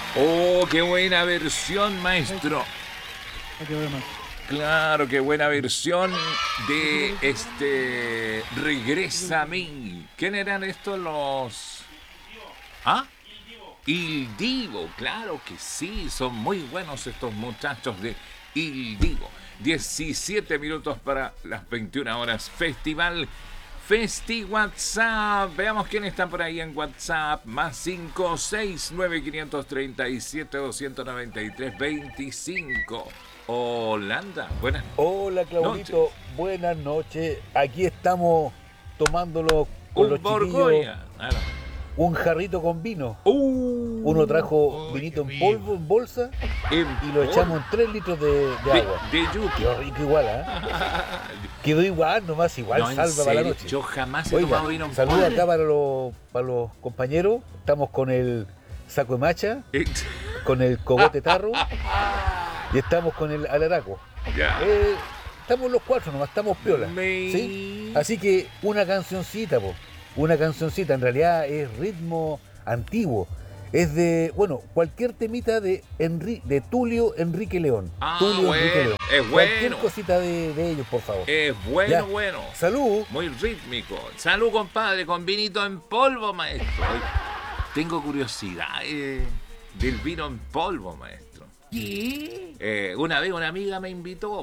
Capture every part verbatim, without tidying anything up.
Oh, qué buena versión, maestro. Hay que ver más. Claro, qué buena versión de este Regresa a mí. ¿Quién eran estos los? ¿Ah? Il Divo, claro que sí, son muy buenos estos muchachos de Il Divo. diecisiete minutos para las veintiuna horas. Festival Festi WhatsApp. Veamos quién está por ahí en WhatsApp. Más cinco seis nueve cinco tres siete dos nueve tres dos cinco. Holanda, buenas Hola Claudito, noches. buenas noches. Aquí estamos tomándolo con Un los chiquillos, Borgoña. Claro. un jarrito con vino. Uh, Uno trajo uy, vinito qué en polvo, en bolsa, En y lo echamos en tres litros de, de de, agua. de yuca. Quedó rico igual, ¿ah? Quedó igual, nomás igual, No, en salva para la serio, noche. yo jamás he Oiga, tomado vino en saludos polvo. acá para los, para los compañeros. Estamos con el saco de macha, Eh, con el cogote tarro y estamos con el alaraco. Ya. Eh, estamos los cuatro nomás, estamos piola. Me- ¿Sí? Así que una cancioncita, po. Una cancioncita, en realidad es ritmo antiguo. Es de, bueno, cualquier temita de Enri- de Tulio Enrique León. Ah, Tulio bueno, Enrique León. es Cualquier bueno. cosita de, de ellos, por favor. Es bueno, Ya. bueno. Salud. Muy rítmico. Salud, compadre, con vinito en polvo, maestro. Oye, tengo curiosidad eh, del vino en polvo, maestro. Eh, una vez una amiga me invitó,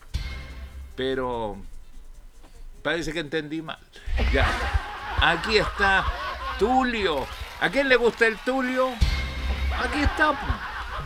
pero parece que entendí mal. Ya. Aquí está Tulio. ¿A quién le gusta el Tulio? Aquí está.